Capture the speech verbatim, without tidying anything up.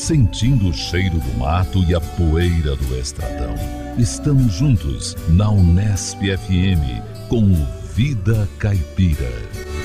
sentindo o cheiro do mato e a poeira do estradão. Estamos juntos na Unesp F M com o Vida Caipira.